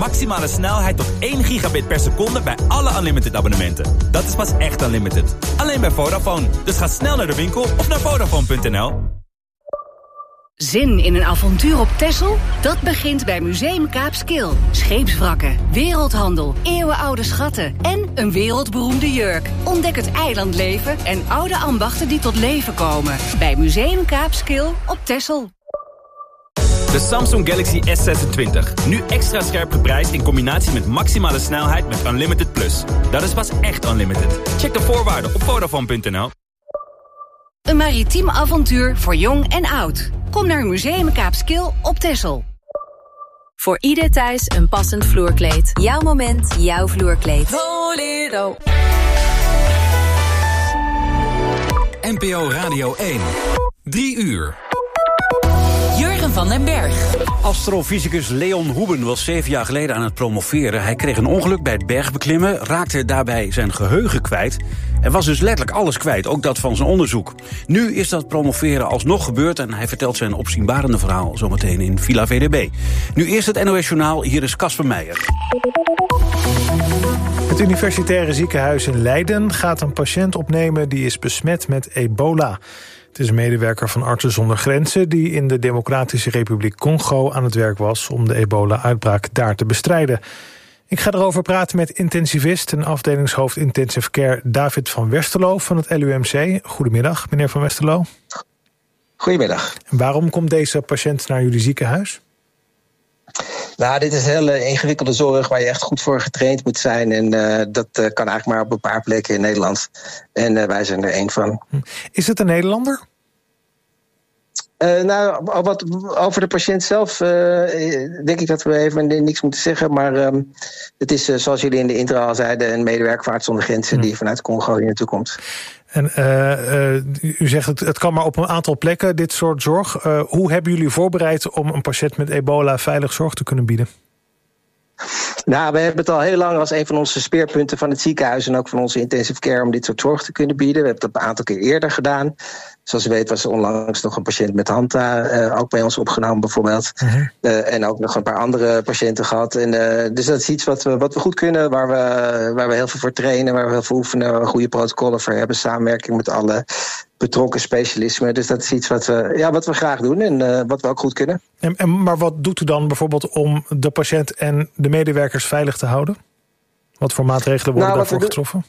maximale snelheid tot 1 gigabit per seconde bij alle Unlimited abonnementen. Dat is pas echt Unlimited. Alleen bij Vodafone. Dus ga snel naar de winkel of naar Vodafone.nl. Zin in een avontuur op Texel? Dat begint bij Museum Kaapskil. Scheepswrakken, wereldhandel, eeuwenoude schatten en een wereldberoemde jurk. Ontdek het eilandleven en oude ambachten die tot leven komen. Bij Museum Kaapskil op Texel. De Samsung Galaxy S26. Nu extra scherp geprijsd in combinatie met maximale snelheid met Unlimited Plus. Dat is pas echt Unlimited. Check de voorwaarden op Vodafone.nl. Een maritiem avontuur voor jong en oud. Kom naar Museum Kaapskil op Texel. Voor ieder thuis een passend vloerkleed. Jouw moment, jouw vloerkleed. Bolero. NPO Radio 1. 3 uur. Jurgen van den Berg. Astrofysicus Leon Hoeben was 7 jaar geleden aan het promoveren. Hij kreeg een ongeluk bij het bergbeklimmen, raakte daarbij zijn geheugen kwijt en was dus letterlijk alles kwijt, ook dat van zijn onderzoek. Nu is dat promoveren alsnog gebeurd en hij vertelt zijn opzienbarende verhaal zometeen in Villa VDB. Nu eerst het NOS Journaal, hier is Casper Meijer. Het Universitaire Ziekenhuis in Leiden gaat een patiënt opnemen die is besmet met ebola. Het is een medewerker van Artsen zonder Grenzen die in de Democratische Republiek Congo aan het werk was om de ebola-uitbraak daar te bestrijden. Ik ga erover praten met intensivist en afdelingshoofd Intensive Care David van Westerlo van het LUMC. Goedemiddag, meneer van Westerlo. Goedemiddag. En waarom komt deze patiënt naar jullie ziekenhuis? Nou, dit is een hele ingewikkelde zorg waar je echt goed voor getraind moet zijn. En dat kan eigenlijk maar op een paar plekken in Nederland. En wij zijn er één van. Is het een Nederlander? Nou, wat over de patiënt zelf denk ik dat we even niks moeten zeggen. Maar het is, zoals jullie in de intro al zeiden, een medewerker van Artsen zonder Grenzen die vanuit Congo hier naartoe komt. En u zegt het kan maar op een aantal plekken, dit soort zorg. Hoe hebben jullie voorbereid om een patiënt met ebola veilig zorg te kunnen bieden? Nou, we hebben het al heel lang als een van onze speerpunten van het ziekenhuis en ook van onze intensive care om dit soort zorg te kunnen bieden. We hebben het een aantal keer eerder gedaan. Zoals u weet was er onlangs nog een patiënt met Hanta ook bij ons opgenomen bijvoorbeeld. En ook nog een paar andere patiënten gehad. En, dus dat is iets wat we goed kunnen, waar we heel veel voor trainen, waar we heel veel oefenen, waar we goede protocollen voor hebben, samenwerking met alle betrokken specialismen. Dus dat is iets wat we graag doen en wat we ook goed kunnen. Maar wat doet u dan bijvoorbeeld om de patiënt en de medewerkers veilig te houden? Wat voor maatregelen worden daarvoor getroffen?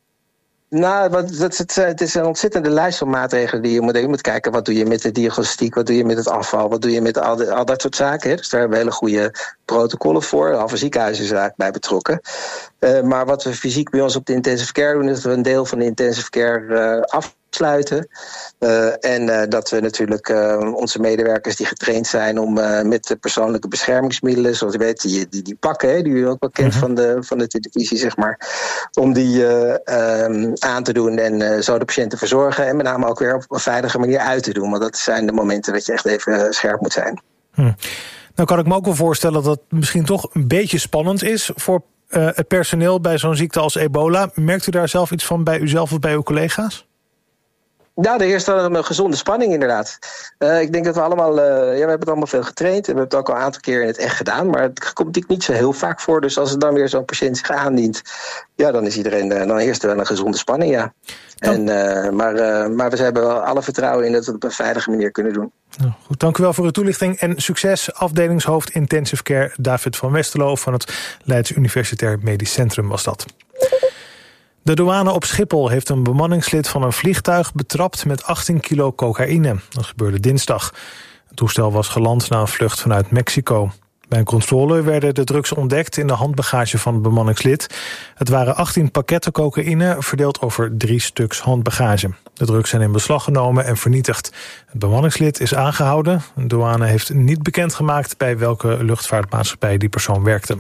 Nou, het is een ontzettende lijst van maatregelen die je moet doen. Je moet kijken, wat doe je met de diagnostiek, wat doe je met het afval, wat doe je met al dat soort zaken. Hè? Dus daar hebben we hele goede protocollen voor. Halve ziekenhuizen is er eigenlijk bij betrokken. Maar wat we fysiek bij ons op de intensive care doen, is dat we een deel van de intensive care afsluiten. En dat we natuurlijk onze medewerkers die getraind zijn om met de persoonlijke beschermingsmiddelen, zoals je weet, die pakken, hè, die u ook wel kent van de televisie, zeg maar, om die aan te doen en zo de patiënten verzorgen en met name ook weer op een veilige manier uit te doen. Want dat zijn de momenten dat je echt even scherp moet zijn. Nou kan ik me ook wel voorstellen dat het misschien toch een beetje spannend is voor het personeel bij zo'n ziekte als ebola. Merkt u daar zelf iets van bij uzelf of bij uw collega's? Nou, er heerst wel een gezonde spanning inderdaad. Ik denk dat we allemaal, we hebben het allemaal veel getraind. We hebben het ook al een aantal keer in het echt gedaan. Maar het komt natuurlijk niet zo heel vaak voor. Dus als er dan weer zo'n patiënt zich aandient, ja, dan is dan heerst er wel een gezonde spanning, ja. Maar we hebben wel alle vertrouwen in dat we het op een veilige manier kunnen doen. Nou, goed, dank u wel voor uw toelichting en succes. Afdelingshoofd Intensive Care David van Westerlo van het Leids Universitair Medisch Centrum was dat. De douane op Schiphol heeft een bemanningslid van een vliegtuig betrapt met 18 kilo cocaïne. Dat gebeurde dinsdag. Het toestel was geland na een vlucht vanuit Mexico. Bij een controle werden de drugs ontdekt in de handbagage van het bemanningslid. Het waren 18 pakketten cocaïne verdeeld over 3 stuks handbagage. De drugs zijn in beslag genomen en vernietigd. Het bemanningslid is aangehouden. De douane heeft niet bekendgemaakt bij welke luchtvaartmaatschappij die persoon werkte.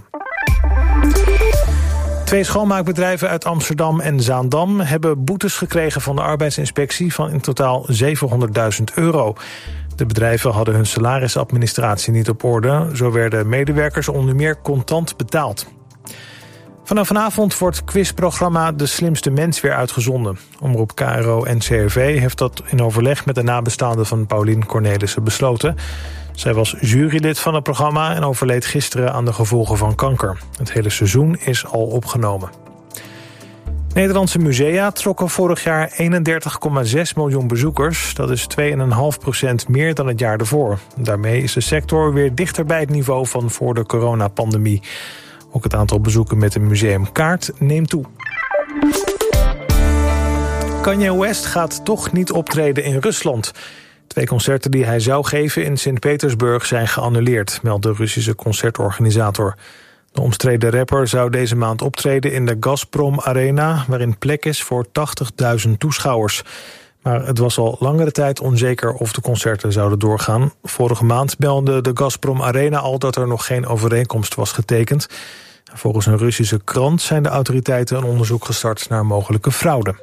2 schoonmaakbedrijven uit Amsterdam en Zaandam hebben boetes gekregen van de arbeidsinspectie van in totaal €700.000. De bedrijven hadden hun salarisadministratie niet op orde. Zo werden medewerkers onder meer contant betaald. Vanaf vanavond wordt quizprogramma De Slimste Mens weer uitgezonden. Omroep KRO en CRV heeft dat in overleg met de nabestaanden van Paulien Cornelissen besloten. Zij was jurylid van het programma en overleed gisteren aan de gevolgen van kanker. Het hele seizoen is al opgenomen. Nederlandse musea trokken vorig jaar 31,6 miljoen bezoekers. Dat is 2,5% meer dan het jaar ervoor. Daarmee is de sector weer dichter bij het niveau van voor de coronapandemie. Ook het aantal bezoeken met een museumkaart neemt toe. Kanye West gaat toch niet optreden in Rusland. 2 concerten die hij zou geven in Sint-Petersburg zijn geannuleerd, meldt de Russische concertorganisator. De omstreden rapper zou deze maand optreden in de Gazprom Arena, waarin plek is voor 80.000 toeschouwers. Maar het was al langere tijd onzeker of de concerten zouden doorgaan. Vorige maand meldde de Gazprom Arena al dat er nog geen overeenkomst was getekend. Volgens een Russische krant zijn de autoriteiten een onderzoek gestart naar mogelijke fraude.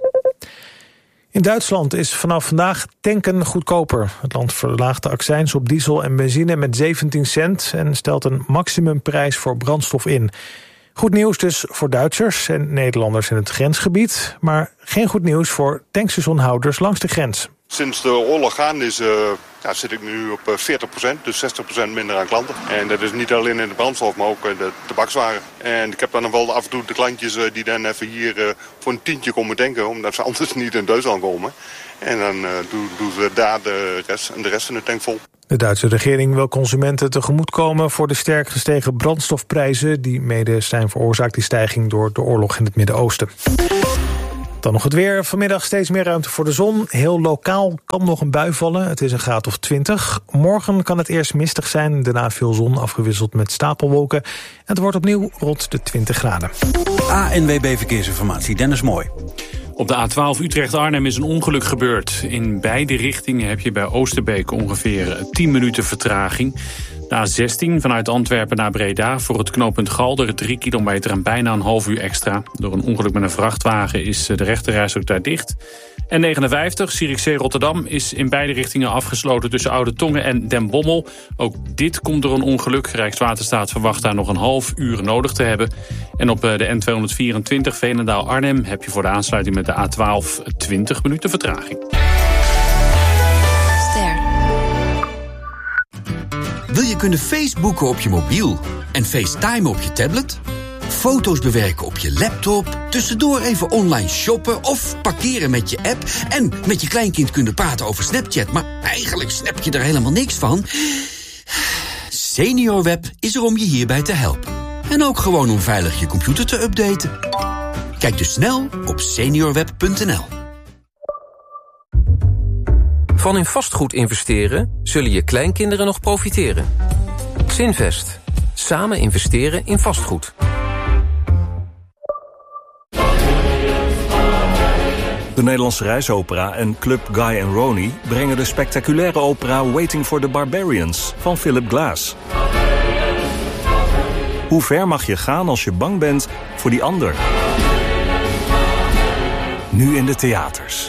In Duitsland is vanaf vandaag tanken goedkoper. Het land verlaagt de accijns op diesel en benzine met 17 cent... en stelt een maximumprijs voor brandstof in. Goed nieuws dus voor Duitsers en Nederlanders in het grensgebied... maar geen goed nieuws voor tankstationhouders langs de grens. Sinds de oorlog gaande is, zit ik nu op 40%, dus 60% minder aan klanten. En dat is niet alleen in de brandstof, maar ook in de tabakswaren. En ik heb dan wel af en toe de klantjes die dan even hier voor een tientje komen tanken... omdat ze anders niet in Duitsland komen. En dan doen ze daar de rest van de tank vol. De Duitse regering wil consumenten tegemoetkomen voor de sterk gestegen brandstofprijzen... die mede zijn veroorzaakt die stijging door de oorlog in het Midden-Oosten. Dan nog het weer. Vanmiddag steeds meer ruimte voor de zon. Heel lokaal kan nog een bui vallen. Het is een graad of 20. Morgen kan het eerst mistig zijn. Daarna veel zon afgewisseld met stapelwolken. En het wordt opnieuw rond de 20 graden. ANWB Verkeersinformatie, Dennis Mooi. Op de A12 Utrecht-Arnhem is een ongeluk gebeurd. In beide richtingen heb je bij Oosterbeek ongeveer 10 minuten vertraging. De A16 vanuit Antwerpen naar Breda voor het knooppunt Galder 3 kilometer en bijna een half uur extra. Door een ongeluk met een vrachtwagen is de rechterrijstrook daar dicht. En 59, Zierikzee-Rotterdam, is in beide richtingen afgesloten tussen Oude Tongen en Den Bommel. Ook dit komt door een ongeluk. Rijkswaterstaat verwacht daar nog een half uur nodig te hebben. En op de N224 Veenendaal-Arnhem heb je voor de aansluiting met de A12 20 minuten vertraging. Wil je kunnen Facebooken op je mobiel en FaceTime op je tablet? Foto's bewerken op je laptop, tussendoor even online shoppen of parkeren met je app en met je kleinkind kunnen praten over Snapchat, maar eigenlijk snap je er helemaal niks van? SeniorWeb is er om je hierbij te helpen. En ook gewoon om veilig je computer te updaten. Kijk dus snel op seniorweb.nl. Van in vastgoed investeren zullen je kleinkinderen nog profiteren. Zinvest. Samen investeren in vastgoed. De Nederlandse Reisopera en Club Guy and Ronnie brengen de spectaculaire opera Waiting for the Barbarians van Philip Glass. Hoe ver mag je gaan als je bang bent voor die ander? Nu in de theaters.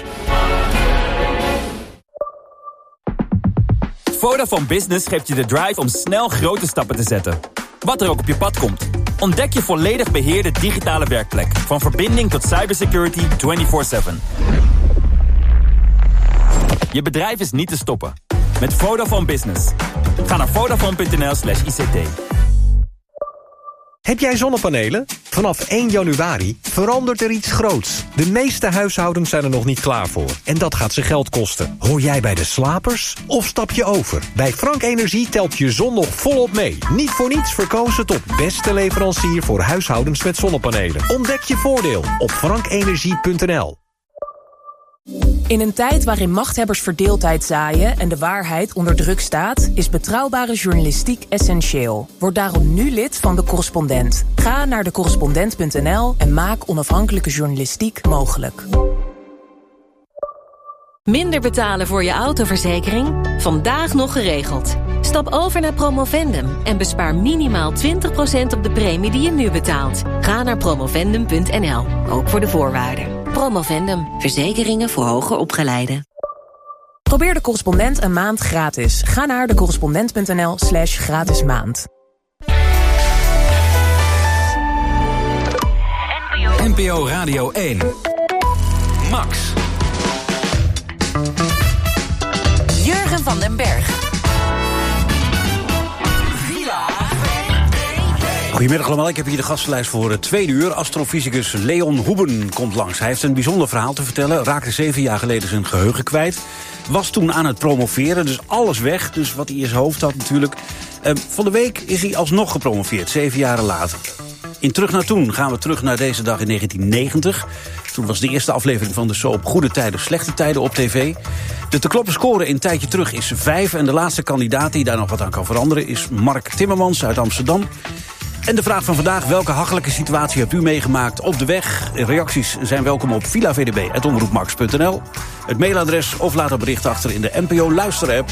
Vodafone Business geeft je de drive om snel grote stappen te zetten. Wat er ook op je pad komt. Ontdek je volledig beheerde digitale werkplek. Van verbinding tot cybersecurity 24/7. Je bedrijf is niet te stoppen. Met Vodafone Business. Ga naar vodafone.nl/ICT. Heb jij zonnepanelen? Vanaf 1 januari verandert er iets groots. De meeste huishoudens zijn er nog niet klaar voor. En dat gaat ze geld kosten. Hoor jij bij de slapers? Of stap je over? Bij Frank Energie telt je zon nog volop mee. Niet voor niets verkozen tot beste leverancier voor huishoudens met zonnepanelen. Ontdek je voordeel op frankenergie.nl. In een tijd waarin machthebbers verdeeldheid zaaien en de waarheid onder druk staat, is betrouwbare journalistiek essentieel. Word daarom nu lid van De Correspondent. Ga naar decorrespondent.nl en maak onafhankelijke journalistiek mogelijk. Minder betalen voor je autoverzekering? Vandaag nog geregeld. Stap over naar Promovendum en bespaar minimaal 20% op de premie die je nu betaalt. Ga naar promovendum.nl, ook voor de voorwaarden. Promovendum, verzekeringen voor hoger opgeleiden. Probeer De Correspondent een maand gratis. Ga naar decorrespondent.nl/gratis maand. NPO Radio 1. Max. Jurgen van den Berg. Goedemiddag allemaal, ik heb hier de gastenlijst voor het tweede uur. Astrofysicus Leon Hoeben komt langs. Hij heeft een bijzonder verhaal te vertellen. Raakte 7 jaar geleden zijn geheugen kwijt. Was toen aan het promoveren, dus alles weg. Dus wat hij in zijn hoofd had natuurlijk. Van de week is hij alsnog gepromoveerd, 7 jaar later. In Terug naar Toen gaan we terug naar deze dag in 1990. Toen was de eerste aflevering van de soap Goede Tijden, Slechte Tijden op tv. De te kloppen score in Tijdje Terug is 5. En de laatste kandidaat die daar nog wat aan kan veranderen is Mark Timmermans uit Amsterdam. En de vraag van vandaag: welke hachelijke situatie hebt u meegemaakt op de weg? Reacties zijn welkom op villavdb@omroepmax.nl. Het mailadres of laat een bericht achter in de NPO Luisterapp.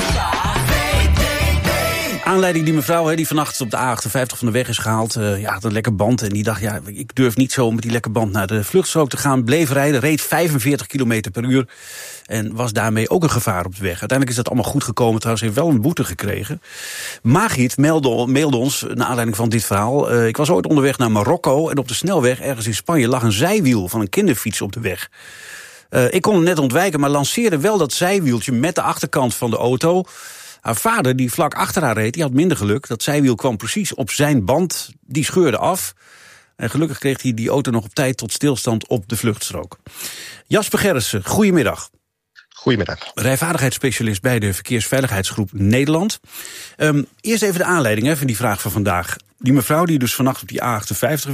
Aanleiding die mevrouw die vannacht op de A58 van de weg is gehaald. Had een lekke band en die dacht, ik durf niet zo met die lekke band naar de vluchtstrook te gaan. Bleef rijden, reed 45 km per uur. En was daarmee ook een gevaar op de weg. Uiteindelijk is dat allemaal goed gekomen. Trouwens, heeft wel een boete gekregen. Margriet mailde ons, naar aanleiding van dit verhaal. Ik was ooit onderweg naar Marokko. En op de snelweg, ergens in Spanje, lag een zijwiel van een kinderfiets op de weg. Ik kon het net ontwijken, maar lanceerde wel dat zijwieltje met de achterkant van de auto. Haar vader, die vlak achter haar reed, die had minder geluk. Dat zijwiel kwam precies op zijn band. Die scheurde af. En gelukkig kreeg hij die auto nog op tijd tot stilstand op de vluchtstrook. Jasper Gerritsen, goedemiddag. Goedemiddag. Rijvaardigheidsspecialist bij de Verkeersveiligheidsgroep Nederland. Eerst even de aanleiding van die vraag van vandaag. Die mevrouw die dus vannacht op die A58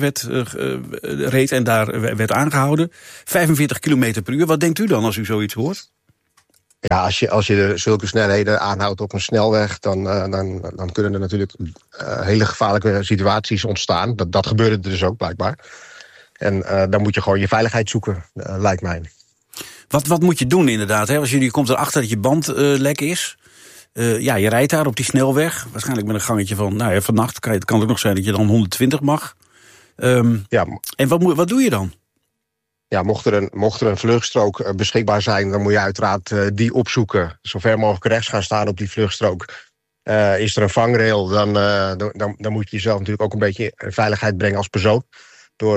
reed en daar werd aangehouden. 45 km per uur. Wat denkt u dan als u zoiets hoort? Ja, als je zulke snelheden aanhoudt op een snelweg, dan kunnen er natuurlijk hele gevaarlijke situaties ontstaan. Dat gebeurde er dus ook blijkbaar. En dan moet je gewoon je veiligheid zoeken, lijkt mij. Wat moet je doen inderdaad? Als je komt erachter dat je band lek is. Je rijdt daar op die snelweg. Waarschijnlijk met een gangetje van, vannacht kan het ook nog zijn dat je dan 120 mag. En wat doe je dan? Ja, mocht er een vluchtstrook beschikbaar zijn, dan moet je uiteraard die opzoeken. Zo ver mogelijk rechts gaan staan op die vluchtstrook. Is er een vangrail, dan moet je jezelf natuurlijk ook een beetje in veiligheid brengen als persoon. Door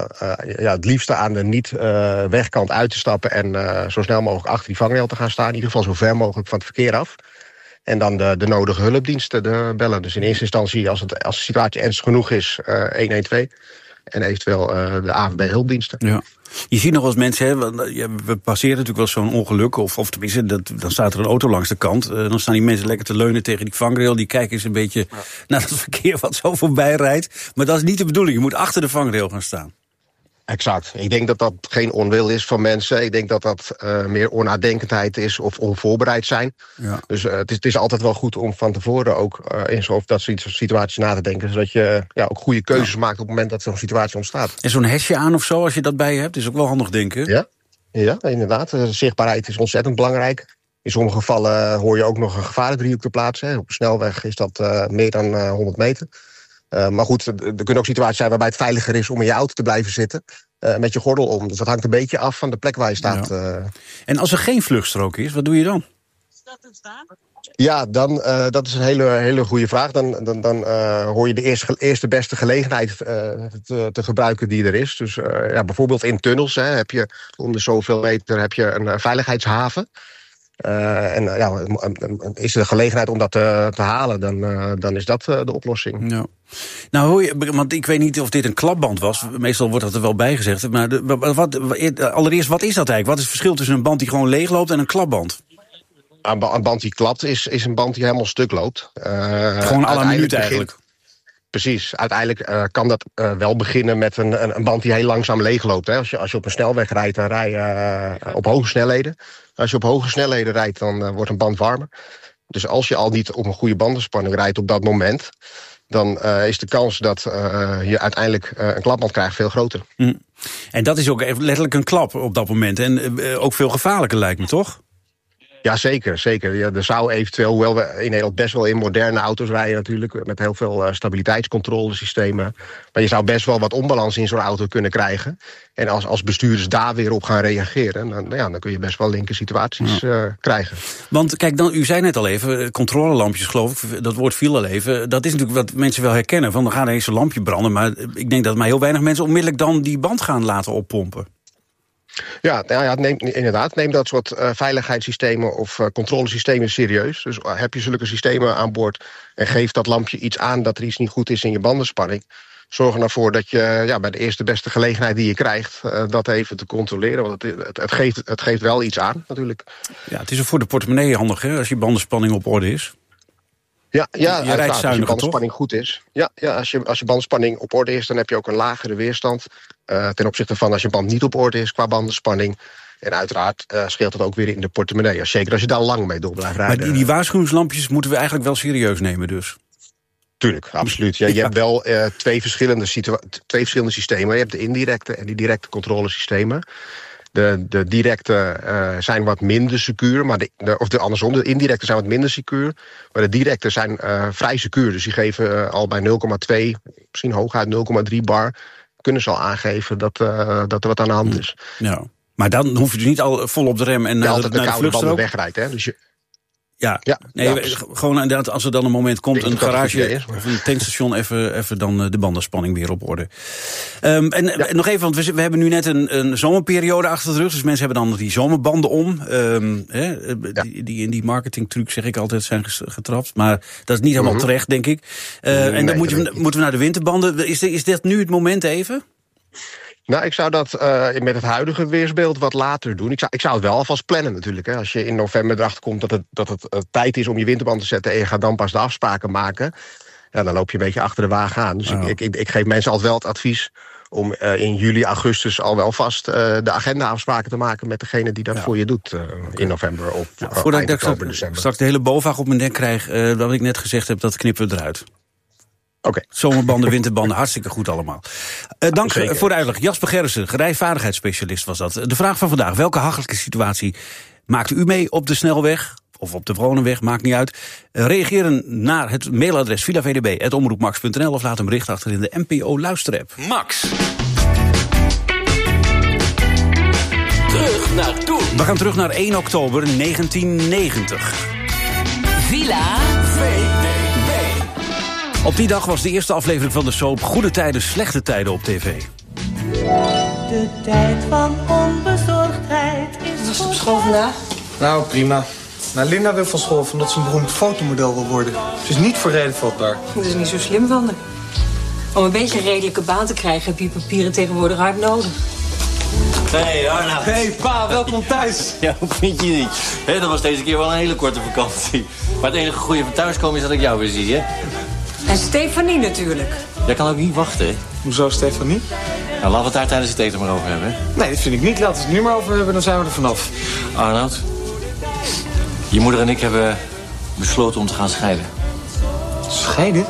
het liefste aan de niet-wegkant uit te stappen en zo snel mogelijk achter die vangrail te gaan staan. In ieder geval zo ver mogelijk van het verkeer af. En dan de nodige hulpdiensten bellen. Dus in eerste instantie, als de situatie ernstig genoeg is, 112. En eventueel de ANWB-hulpdiensten. Ja. Je ziet nog wel eens mensen, we passeren natuurlijk wel zo'n ongeluk. Of tenminste, dan staat er een auto langs de kant. Dan staan die mensen lekker te leunen tegen die vangrail. Die kijken eens een beetje naar het verkeer wat zo voorbij rijdt. Maar dat is niet de bedoeling. Je moet achter de vangrail gaan staan. Exact. Ik denk dat dat geen onwil is van mensen. Ik denk dat dat meer onnadenkendheid is of onvoorbereid zijn. Ja. Dus het is altijd wel goed om van tevoren ook in dat soort situaties na te denken. Zodat je ook goede keuzes maakt op het moment dat zo'n situatie ontstaat. En zo'n hesje aan of zo, als je dat bij je hebt, is ook wel handig, denk ik. Ja, inderdaad. Zichtbaarheid is ontzettend belangrijk. In sommige gevallen hoor je ook nog een gevarendriehoek te plaatsen. Op een snelweg is dat meer dan 100 meter. Maar goed, er kunnen ook situaties zijn waarbij het veiliger is om in je auto te blijven zitten. Met je gordel om. Dus dat hangt een beetje af van de plek waar je staat. Ja. En als er geen vluchtstrook is, wat doe je dan? Ja, dat is een hele goede vraag. Dan hoor je de eerste beste gelegenheid te gebruiken die er is. Dus bijvoorbeeld in tunnels heb je om de zoveel meter heb je een veiligheidshaven. Is er de gelegenheid om dat te halen, dan is dat de oplossing. Ja. Nou, want ik weet niet of dit een klapband was. Meestal wordt dat er wel bij gezegd. Maar allereerst, wat is dat eigenlijk? Wat is het verschil tussen een band die gewoon leeg loopt en een klapband? Een band die klapt is een band die helemaal stuk loopt. Gewoon à la minuut eigenlijk. Precies. Uiteindelijk kan dat wel beginnen met een band die heel langzaam leegloopt. Hè. Als je op een snelweg rijdt, dan rij je op hoge snelheden. Als je op hoge snelheden rijdt, dan wordt een band warmer. Dus als je al niet op een goede bandenspanning rijdt op dat moment, dan is de kans dat je uiteindelijk een klapband krijgt veel groter. En dat is ook letterlijk een klap op dat moment. En ook veel gevaarlijker lijkt me, toch? Ja, zeker. Ja, er zou eventueel, hoewel we in Nederland best wel in moderne auto's rijden natuurlijk, met heel veel stabiliteitscontrolesystemen. Maar je zou best wel wat onbalans in zo'n auto kunnen krijgen. En als bestuurders daar weer op gaan reageren, dan kun je best wel linker situaties krijgen. Want kijk, u zei net al even, controlelampjes geloof ik, dat woord viel al even. Dat is natuurlijk wat mensen wel herkennen, van dan gaat eens een lampje branden. Maar ik denk dat maar heel weinig mensen onmiddellijk dan die band gaan laten oppompen. Ja, neem dat soort veiligheidssystemen of controlesystemen serieus. Dus heb je zulke systemen aan boord en geeft dat lampje iets aan dat er iets niet goed is in je bandenspanning, zorg ervoor dat je bij de eerste beste gelegenheid die je krijgt, dat even te controleren. Want het geeft wel iets aan, natuurlijk. Ja, het is voor de portemonnee handig, hè, als je bandenspanning op orde is. Ja, je rijdt zuiniger, als je bandenspanning goed is. Ja, als je bandspanning op orde is, dan heb je ook een lagere weerstand ten opzichte van als je band niet op orde is qua bandenspanning. En uiteraard scheelt het ook weer in de portemonnee. Zeker als je daar lang mee door blijft rijden. Maar die waarschuwingslampjes moeten we eigenlijk wel serieus nemen dus? Tuurlijk, absoluut. Ja, je hebt wel twee verschillende systemen. Je hebt de indirecte en die directe controlesystemen. De directe zijn wat minder secuur, maar andersom, de indirecte zijn wat minder secuur. Maar de directe zijn vrij secuur. Dus die geven al bij 0,2, misschien hooguit 0,3 bar, kunnen ze al aangeven dat er wat aan de hand is. Ja. Maar dan hoef je dus niet al vol op de rem en naar de vluchtstrook wegrijdt, hè? Dus gewoon inderdaad, als er dan een moment komt, een garage of een tankstation, even dan de bandenspanning weer op orde. Nog even, want we hebben nu net een zomerperiode achter de rug, dus mensen hebben dan die zomerbanden om. Die in die marketingtruc, zeg ik altijd, zijn getrapt. Maar dat is niet helemaal terecht, denk ik. En dan moeten we naar de winterbanden. Is dit nu het moment even? Nou, ik zou dat met het huidige weersbeeld wat later doen. Ik zou het wel alvast plannen natuurlijk. Hè. Als je in november erachter komt dat het tijd is om je winterband te zetten en je gaat dan pas de afspraken maken, dan loop je een beetje achter de wagen aan. Dus ik geef mensen altijd wel het advies om in juli, augustus al wel vast de agendaafspraken te maken met degene die dat voor je doet in november of voordat eind oktober, december. Straks de hele BOVAG op mijn nek krijg, wat ik net gezegd heb, dat knippen we eruit. Oké. Zomerbanden, winterbanden, hartstikke goed allemaal. Dank voor de uitleg. Jasper Gerritsen, rijvaardigheidsspecialist was dat. De vraag van vandaag, welke hachelijke situatie maakte u mee op de snelweg of op de gewone weg, maakt niet uit. Reageren naar het mailadres vilavdb@omroepmax.nl of laat een bericht achter in de NPO luisterapp. Max. Terug naar toen. We gaan terug naar 1 oktober 1990. Villa VDB. Op die dag was de eerste aflevering van de soap Goede Tijden, Slechte Tijden op tv. De tijd van onbezorgdheid is. Was op school vandaag? Nou, prima. Nou, Linda wil van school omdat ze een beroemd fotomodel wil worden. Ze is niet voor reden vatbaar. Dat is niet zo slim van haar. Om een beetje een redelijke baan te krijgen heb je papieren tegenwoordig hard nodig. Hey Arnoud. Hey pa, welkom thuis. Ja, hoe vind je die? Dat was deze keer wel een hele korte vakantie. Maar het enige goede van thuiskomen is dat ik jou weer zie, hè? En Stefanie natuurlijk. Jij kan ook niet wachten, hè? Hoezo, Stefanie? Nou, laten we het daar tijdens het eten maar over hebben, hè? Nee, dat vind ik niet. Laten we het nu maar over hebben, dan zijn we er vanaf. Arnoud, je moeder en ik hebben besloten om te gaan scheiden. Scheiden?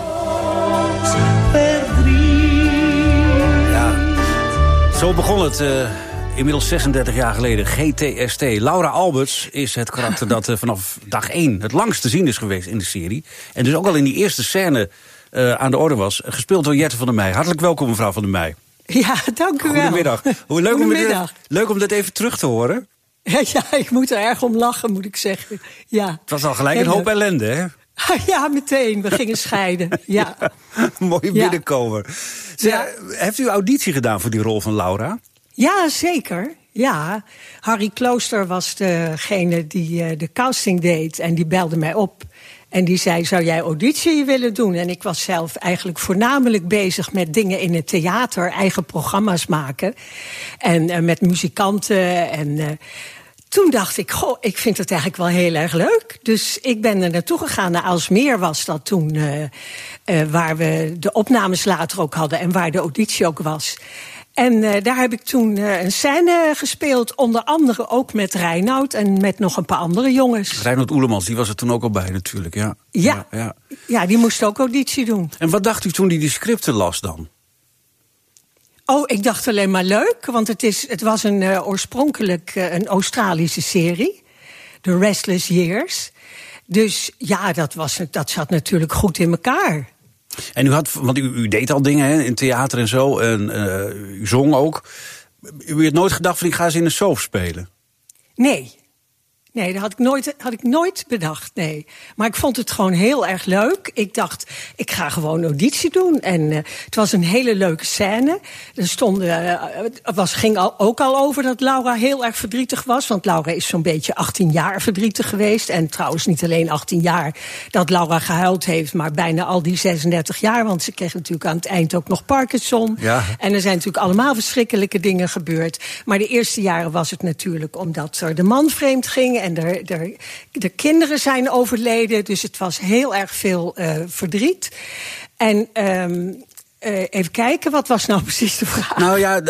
Ja, zo begon het inmiddels 36 jaar geleden. GTST. Laura Alberts is het karakter dat vanaf dag 1 het langst te zien is geweest in de serie. En dus ook al in die eerste scène aan de orde was. Gespeeld door Jette van der Meij. Hartelijk welkom, mevrouw van der Meij. Ja, dank u wel. Goedemiddag. Leuk om dit even terug te horen. Ja, ik moet er erg om lachen, moet ik zeggen. Ja. Het was al gelijk een hoop ellende, hè? Ja, meteen. We gingen scheiden. Ja. Mooie binnenkomer. Heeft u auditie gedaan voor die rol van Laura? Ja, zeker. Ja. Harry Klooster was degene die de casting deed en die belde mij op. En die zei, zou jij auditie willen doen? En ik was zelf eigenlijk voornamelijk bezig met dingen in het theater, eigen programma's maken. En met muzikanten. En toen dacht ik, ik vind het eigenlijk wel heel erg leuk. Dus ik ben er naartoe gegaan. Naar Aalsmeer was dat toen, waar we de opnames later ook hadden en waar de auditie ook was. En daar heb ik toen een scène gespeeld, onder andere ook met Reinoud en met nog een paar andere jongens. Reinoud Oelemans, die was er toen ook al bij natuurlijk, ja. Ja, die moest ook auditie doen. En wat dacht u toen die scripten las dan? Oh, ik dacht alleen maar leuk, want het was oorspronkelijk een Australische serie, The Restless Years. Dus ja, dat zat natuurlijk goed in elkaar. En want u deed al dingen, hè, in theater en zo, en u zong ook. U had nooit gedacht van, ik ga eens in een soap spelen? Nee, Nee, dat had ik nooit bedacht, nee. Maar ik vond het gewoon heel erg leuk. Ik dacht, ik ga gewoon auditie doen. En het was een hele leuke scène. Ging ook al over dat Laura heel erg verdrietig was. Want Laura is zo'n beetje 18 jaar verdrietig geweest. En trouwens niet alleen 18 jaar dat Laura gehuild heeft, maar bijna al die 36 jaar. Want ze kreeg natuurlijk aan het eind ook nog Parkinson. Ja. En er zijn natuurlijk allemaal verschrikkelijke dingen gebeurd. Maar de eerste jaren was het natuurlijk omdat er de man vreemd ging. En de kinderen zijn overleden, dus het was heel erg veel verdriet. En even kijken, wat was nou precies de vraag? Nou ja,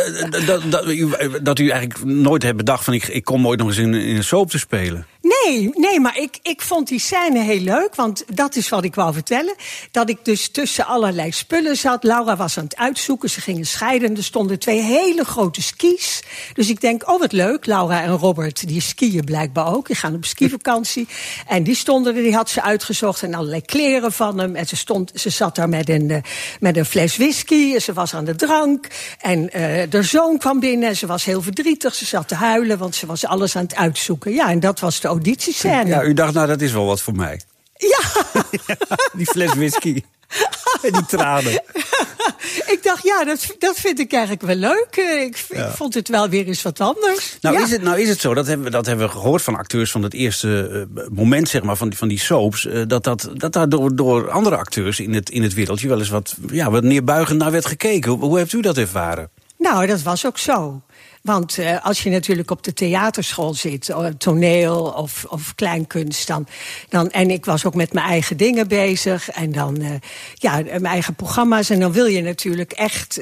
dat u eigenlijk nooit hebt bedacht van ik kom ooit nog eens in een soap te spelen. Nee, maar ik vond die scène heel leuk, want dat is wat ik wou vertellen. Dat ik dus tussen allerlei spullen zat. Laura was aan het uitzoeken, ze gingen scheiden. Er stonden 2 hele grote skis. Dus ik denk, wat leuk, Laura en Robert, die skiën blijkbaar ook. Die gaan op skivakantie. En die stonden er, die had ze uitgezocht en allerlei kleren van hem. En ze zat daar met een fles whisky, ze was aan de drank. En haar zoon kwam binnen en ze was heel verdrietig. Ze zat te huilen, want ze was alles aan het uitzoeken. Ja, en dat was de auditiescène. Ja, u dacht, nou, dat is wel wat voor mij. Ja. Die fles whisky. En die tranen. Ik dacht, ja, dat vind ik eigenlijk wel leuk. Ik vond het wel weer eens wat anders. Nou is het zo, dat hebben we gehoord van acteurs van het eerste moment, zeg maar, van die soaps, dat daar door andere acteurs in het wereldje wel eens wat neerbuigend naar werd gekeken. Hoe heeft u dat ervaren? Nou, dat was ook zo. Want als je natuurlijk op de theaterschool zit, toneel of kleinkunst, dan en ik was ook met mijn eigen dingen bezig en dan mijn eigen programma's. En dan wil je natuurlijk echt,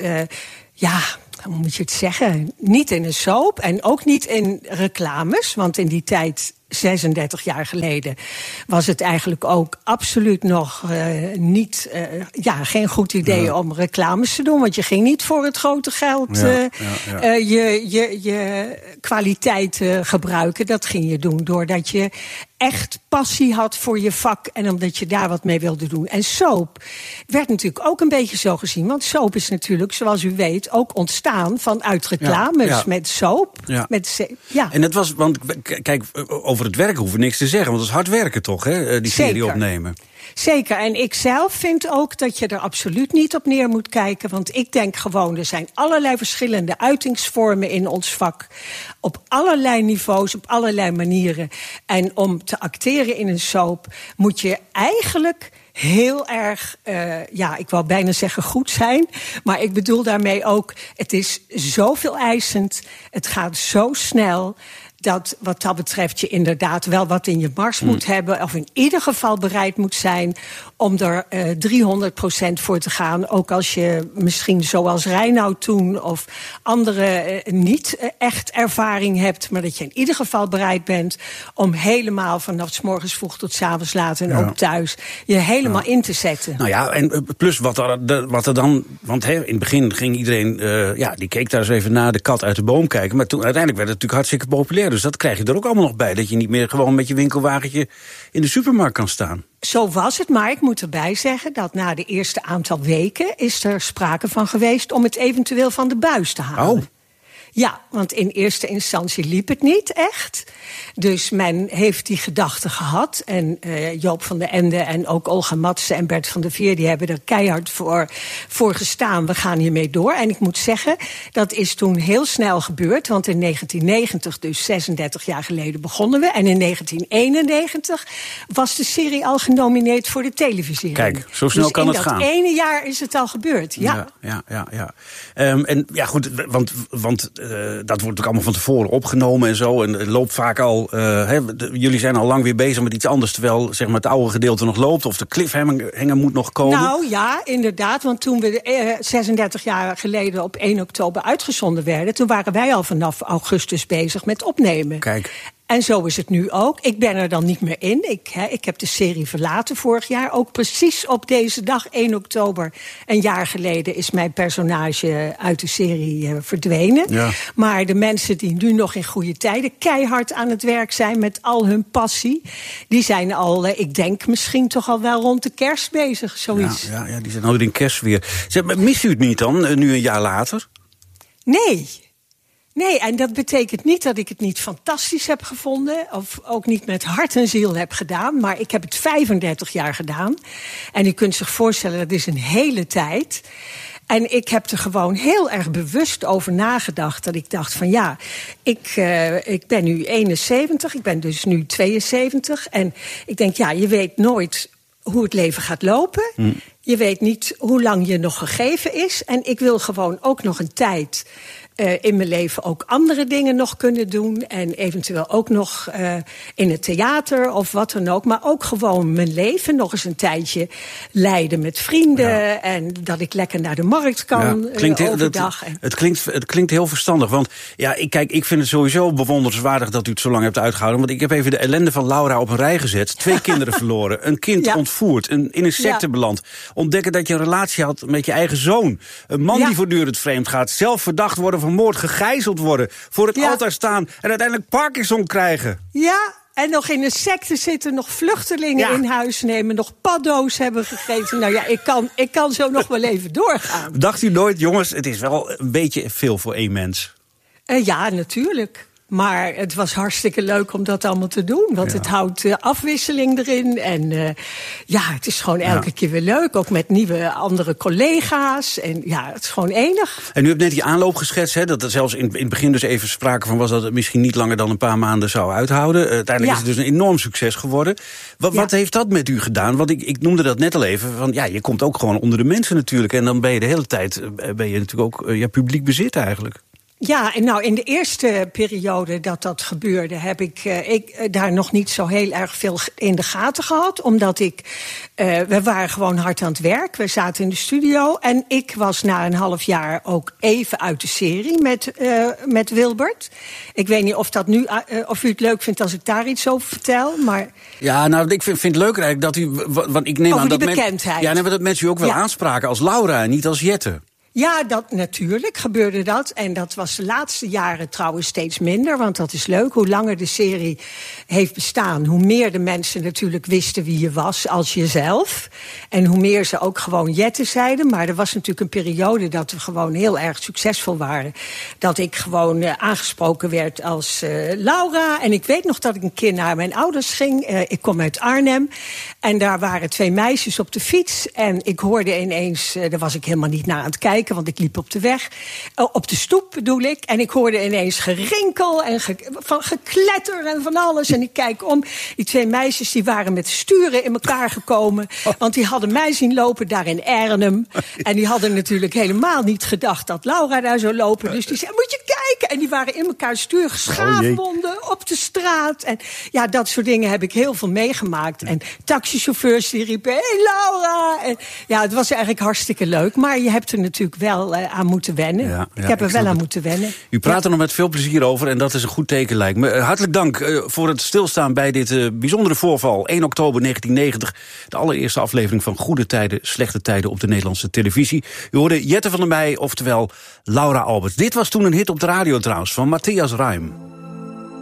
hoe moet je het zeggen, niet in een soap en ook niet in reclames, want in die tijd, 36 jaar geleden, was het eigenlijk ook absoluut nog geen goed idee om reclames te doen. Want je ging niet voor het grote geld je kwaliteit gebruiken. Dat ging je doen doordat je echt passie had voor je vak en omdat je daar wat mee wilde doen. En soap werd natuurlijk ook een beetje zo gezien. Want soap is natuurlijk, zoals u weet, ook ontstaan vanuit reclames met soap. Ja. En dat was, want kijk, over het werken hoeven we niks te zeggen. Want dat is hard werken toch, hè, die serie opnemen. Zeker, en ik zelf vind ook dat je er absoluut niet op neer moet kijken. Want ik denk gewoon, er zijn allerlei verschillende uitingsvormen in ons vak. Op allerlei niveaus, op allerlei manieren. En om te acteren in een soap moet je eigenlijk heel erg, ik wou bijna zeggen goed zijn. Maar ik bedoel daarmee ook, het is zoveel eisend. Het gaat zo snel dat wat dat betreft je inderdaad wel wat in je mars moet hebben, of in ieder geval bereid moet zijn om er 300% voor te gaan. Ook als je misschien zoals Reinoud toen of anderen niet echt ervaring hebt, maar dat je in ieder geval bereid bent om helemaal vanaf 's morgens vroeg tot 's avonds laat en ook thuis je helemaal in te zetten. Nou ja, en plus wat er dan, want in het begin ging iedereen, die keek daar eens even naar, de kat uit de boom kijken, maar toen uiteindelijk werd het natuurlijk hartstikke populair. Dus dat krijg je er ook allemaal nog bij. Dat je niet meer gewoon met je winkelwagentje in de supermarkt kan staan. Zo was het, maar ik moet erbij zeggen dat na de eerste aantal weken is er sprake van geweest om het eventueel van de buis te halen. Oh. Ja, want in eerste instantie liep het niet echt. Dus men heeft die gedachte gehad. En Joop van den Ende en ook Olga Matsen en Bert van der Veer, die hebben er keihard voor gestaan. We gaan hiermee door. En ik moet zeggen, dat is toen heel snel gebeurd. Want in 1990, dus 36 jaar geleden, begonnen we. En in 1991 was de serie al genomineerd voor de televisie. Kijk, zo snel kan het gaan. In dat ene jaar is het al gebeurd, ja. En ja, goed, want dat wordt natuurlijk allemaal van tevoren opgenomen en zo. En het loopt vaak al. Jullie zijn al lang weer bezig met iets anders, terwijl zeg maar, het oude gedeelte nog loopt. Of de cliffhanger moet nog komen. Nou ja, inderdaad. Want toen we 36 jaar geleden op 1 oktober uitgezonden werden, toen waren wij al vanaf augustus bezig met opnemen. Kijk. En zo is het nu ook. Ik ben er dan niet meer in. Ik heb de serie verlaten vorig jaar. Ook precies op deze dag, 1 oktober, een jaar geleden, is mijn personage uit de serie verdwenen. Ja. Maar de mensen die nu nog in goede tijden keihard aan het werk zijn met al hun passie, die zijn al, ik denk misschien toch al wel rond de kerst bezig, zoiets. Ja, die zijn alweer in kerst weer. Mist u het niet dan, nu een jaar later? Nee. Nee, en dat betekent niet dat ik het niet fantastisch heb gevonden. Of ook niet met hart en ziel heb gedaan. Maar ik heb het 35 jaar gedaan. En u kunt zich voorstellen, dat is een hele tijd. En ik heb er gewoon heel erg bewust over nagedacht. Dat ik dacht van ja, ik ben nu 71, ik ben dus nu 72. En ik denk ja, je weet nooit hoe het leven gaat lopen. Je weet niet hoe lang je nog gegeven is. En ik wil gewoon ook nog een tijd in mijn leven ook andere dingen nog kunnen doen. En eventueel ook nog in het theater of wat dan ook. Maar ook gewoon mijn leven nog eens een tijdje leiden met vrienden. Ja. En dat ik lekker naar de markt kan overdag. Het klinkt heel verstandig. Want ja, ik vind het sowieso bewonderenswaardig dat u het zo lang hebt uitgehouden. Want ik heb even de ellende van Laura op een rij gezet. 2 kinderen verloren, een kind ontvoerd, in een secte beland. Ontdekken dat je een relatie had met je eigen zoon. Een man die voortdurend vreemd gaat. Zelf verdacht worden van moord, gegijzeld worden, voor het altaar staan en uiteindelijk Parkinson krijgen. Ja, en nog in een secte zitten, nog vluchtelingen in huis nemen, nog paddo's hebben gegeten. Nou ja, ik kan zo nog wel even doorgaan. Dacht u nooit, jongens, het is wel een beetje veel voor 1 mens? Ja, natuurlijk. Maar het was hartstikke leuk om dat allemaal te doen. Want het houdt afwisseling erin. En het is gewoon elke keer weer leuk. Ook met nieuwe andere collega's. En ja, het is gewoon enig. En u hebt net die aanloop geschetst. Hè, dat er zelfs in het begin dus even sprake van was dat het misschien niet langer dan een paar maanden zou uithouden. Uiteindelijk is het dus een enorm succes geworden. Wat heeft dat met u gedaan? Want ik noemde dat net al even. Van, ja, je komt ook gewoon onder de mensen natuurlijk. En dan ben je de hele tijd natuurlijk ook publiek bezit eigenlijk. Ja, en nou in de eerste periode dat gebeurde, heb ik daar nog niet zo heel erg veel in de gaten gehad. Omdat we waren gewoon hard aan het werk. We zaten in de studio en ik was na een half jaar ook even uit de serie met Wilbert. Ik weet niet of u het leuk vindt als ik daar iets over vertel, maar... Ja, nou, ik vind het leuker eigenlijk dat u... Want ik neem over aan die dat bekendheid. Dat mensen u ook wel aanspraken als Laura en niet als Jette. Ja, natuurlijk gebeurde dat. En dat was de laatste jaren trouwens steeds minder. Want dat is leuk. Hoe langer de serie heeft bestaan, hoe meer de mensen natuurlijk wisten wie je was als jezelf. En hoe meer ze ook gewoon Jette zeiden. Maar er was natuurlijk een periode dat we gewoon heel erg succesvol waren. Dat ik gewoon aangesproken werd als Laura. En ik weet nog dat ik een keer naar mijn ouders ging. Ik kom uit Arnhem. En daar waren 2 meisjes op de fiets. En ik hoorde ineens, daar was ik helemaal niet naar aan het kijken, want ik liep op de weg, op de stoep bedoel ik. En ik hoorde ineens gerinkel en gekletter en van alles. En ik kijk om. Die 2 meisjes die waren met sturen in elkaar gekomen. Want die hadden mij zien lopen daar in Arnhem. En die hadden natuurlijk helemaal niet gedacht dat Laura daar zou lopen. Dus die zei, moet je kijken. En die waren in elkaar stuur geschaafwonden op de straat. En ja, dat soort dingen heb ik heel veel meegemaakt. En taxichauffeurs die riepen, hey Laura. En ja, het was eigenlijk hartstikke leuk. Maar je hebt er natuurlijk wel aan moeten wennen. Ik heb er wel aan moeten wennen. U praat er nog met veel plezier over en dat is een goed teken, lijkt me. Hartelijk dank voor het stilstaan bij dit bijzondere voorval. 1 oktober 1990, de allereerste aflevering van Goede Tijden, Slechte Tijden op de Nederlandse televisie. U hoorde Jette van der Meij, oftewel Laura Albert. Dit was toen een hit op de radio trouwens, van Matthias Reim.